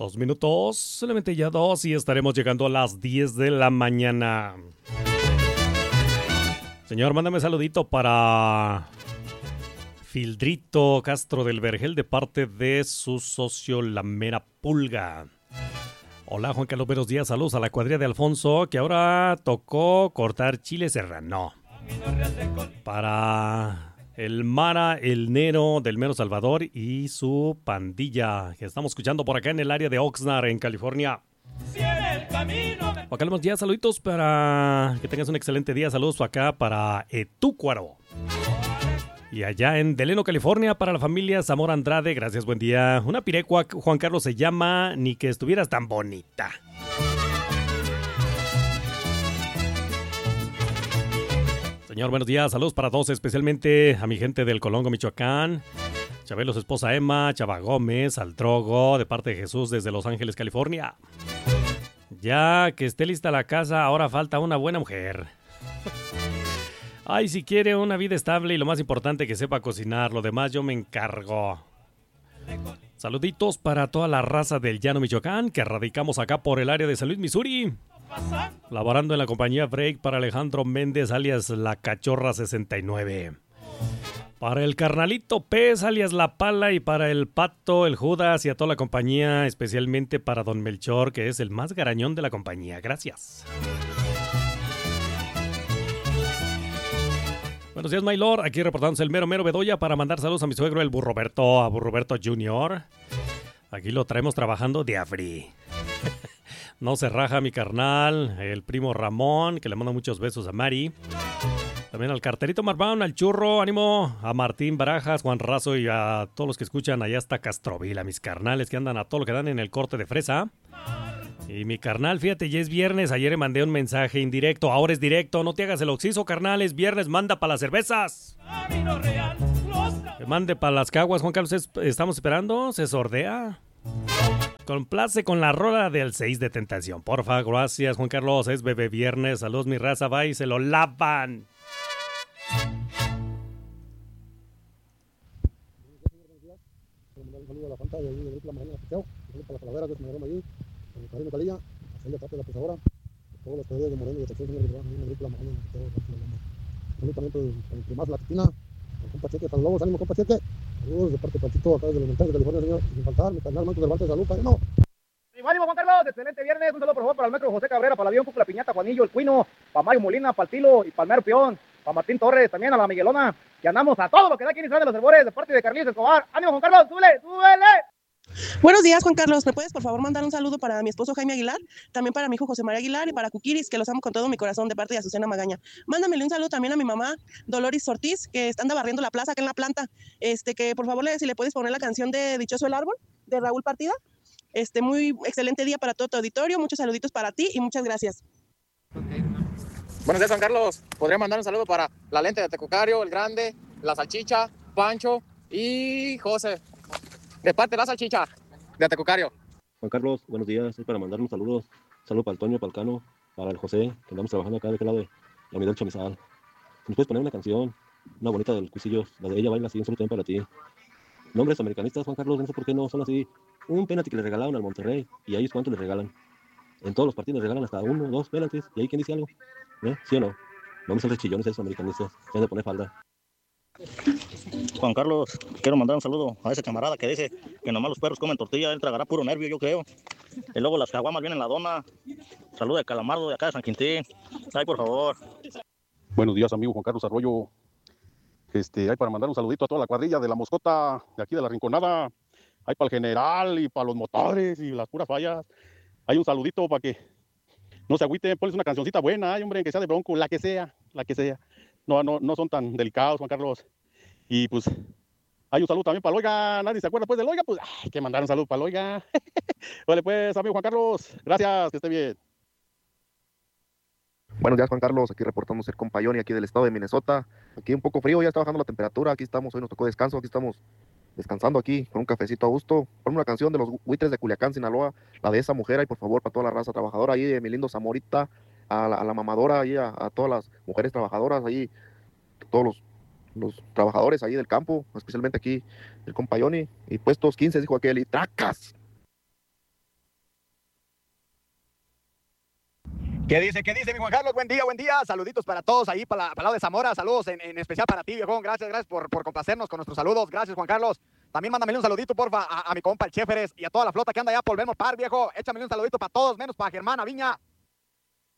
2 minutos, solamente ya 2 y estaremos llegando a las 10 de la mañana. Señor, mándame saludito para Fildrito Castro del Vergel de parte de su socio La Mera Pulga. Hola Juan Carlos, buenos días, saludos a la cuadrilla de Alfonso que ahora tocó cortar chile serrano. Para el Mara, el Nero del Mero Salvador y su pandilla que estamos escuchando por acá en el área de Oxnard, en California. Juan Carlos, días, saluditos para que tengas un excelente día. Saludos acá para Etúcuaro. Y allá en Delano, California, para la familia Zamora Andrade. Gracias, buen día. Una pirecua, Juan Carlos, se llama Ni que estuvieras tan bonita. Señor, buenos días. Saludos para todos, especialmente a mi gente del Colongo, Michoacán. Chabelo, su esposa Emma, Chava Gómez, Aldrogo, de parte de Jesús desde Los Ángeles, California. Ya que esté lista la casa, ahora falta una buena mujer. Ay, si quiere una vida estable y lo más importante que sepa cocinar, lo demás yo me encargo. Saluditos para toda la raza del Llano Michoacán, que radicamos acá por el área de San Luis, Missouri. Laborando en la compañía Break para Alejandro Méndez, alias La Cachorra 69. Para el Carnalito Pez, alias La Pala, y para el Pato, el Judas y a toda la compañía, especialmente para Don Melchor, que es el más garañón de la compañía. Gracias. Buenos días, my lord. Aquí reportándose el mero Bedoya para mandar saludos a mi suegro, el Burroberto, a Burroberto Jr. Aquí lo traemos trabajando de afri. No se raja mi carnal, el primo Ramón, que le manda muchos besos a Mari. También al carterito Marván, al churro, ánimo, a Martín Barajas, Juan Razo y a todos los que escuchan allá hasta Castrovila, mis carnales que andan a todo lo que dan en el corte de fresa. Y mi carnal, fíjate, ya es viernes, ayer le mandé un mensaje indirecto, ahora es directo, no te hagas el oxiso, carnal, es viernes, manda para las cervezas. Que mande para las caguas, Juan Carlos, estamos esperando, se sordea. Complace con la rola del 6 de Tentación. Porfa, gracias, Juan Carlos. Es bebé viernes. Saludos, mi raza. Va y se lo lavan. Un saludo a la Fanta de ahí, de la mañana, Pachao. Un saludo para las calaveras de Moreno allí. A mi Karina Calilla. A Celia Tapia, la pesadora. A todos los caballeros de Moreno y de Pachao, señor, que trabajan en la mañana. Un saludo también para el primaz La Titina. Al compa Cheque, para los lobos. Ánimo, compa Cheque. Saludos de parte de Panchito, acá desde los Montaños de California, señor. Sin faltar, mi canal Manto del Barco de Salud, padre, no. ¡Ánimo, Juan Carlos! Excelente viernes. Un saludo, por favor, para el maestro José Cabrera, para el avión, la Piñata, Juanillo, el Cuino, para Mario Molina, para el Tilo y para el Mero Peón, para Martín Torres, también a la Miguelona. Y andamos a todo lo que da aquí en Israel de los Herbores, de parte de Carlitos Escobar. ¡Ánimo, Juan Carlos! ¡Súbele! ¡Súbele! Buenos días, Juan Carlos. ¿Me puedes, por favor, mandar un saludo para mi esposo Jaime Aguilar, también para mi hijo José María Aguilar y para Cuquiris, que los amo con todo mi corazón, de parte de Azucena Magaña? Mándamele un saludo también a mi mamá, Dolores Ortiz, que anda barriendo la plaza acá en la planta. Que por favor, si le puedes poner la canción de Dichoso el Árbol, de Raúl Partida. Muy excelente día para todo tu auditorio. Muchos saluditos para ti y muchas gracias. Buenos días, Juan Carlos. Podría mandar un saludo para la Lente de Tecucario, el Grande, la Salchicha, Pancho y José, de parte de la Salchicha de Tecucario. Juan Carlos, buenos días. Es para mandar un saludo. Saludo para el Toño, para el Cano, para el José, que andamos trabajando acá de aquel lado de la Miguel Chamizal. ¿Nos puedes poner una canción? Una bonita del Cuisillo, la de Ella Baila Así, un solo tiempo para ti. Nombres americanistas, Juan Carlos, no sé por qué no son así. Un penalti que le regalaron al Monterrey, y a ellos cuánto les regalan. En todos los partidos les regalan hasta 1 o 2 penaltis, y ahí quién dice algo. ¿Sí o no? No me son de chillones esos americanistas, se han de poner falda. Juan Carlos, quiero mandar un saludo a ese camarada que dice que nomás los perros comen tortilla, él tragará puro nervio, yo creo. Y luego las caguamas vienen en la dona. Saludo de Calamardo, de acá de San Quintín. Ay, por favor. Buenos días, amigo Juan Carlos Arroyo. Hay para mandar un saludito a toda la cuadrilla de la Moscota, de aquí de la Rinconada. Hay para el general y para los motores y las puras fallas. Hay un saludito para que no se agüiten, pones una cancioncita buena, hombre, que sea de Bronco, la que sea. No son tan delicados, Juan Carlos. Y pues, hay un saludo también para el Oiga. Nadie se acuerda pues del Oiga, pues hay que mandar un saludo para el Oiga. Vale pues, amigo Juan Carlos, gracias, que esté bien. Buenos días, Juan Carlos, aquí reportándose el compayón y aquí del estado de Minnesota. Aquí un poco frío, ya está bajando la temperatura, aquí estamos, hoy nos tocó descanso, aquí estamos descansando aquí con un cafecito a gusto. Ponme una canción de los Buitres de Culiacán, Sinaloa, la de esa mujer, y por favor, para toda la raza trabajadora ahí, de mi lindo Zamorita, a la mamadora ahí, a todas las mujeres trabajadoras ahí, todos los trabajadores ahí del campo, especialmente aquí el compayón y puestos 15, dijo aquel, y tracas. ¿Qué dice, mi Juan Carlos? Buen día. Saluditos para todos ahí, para el lado de Zamora. Saludos en especial para ti, viejón. Gracias por complacernos con nuestros saludos. Gracias, Juan Carlos. También mándame un saludito, porfa, a mi compa el Cheferes y a toda la flota que anda allá por Belmont Park, viejo. Échame un saludito para todos, menos para Germán Aviña.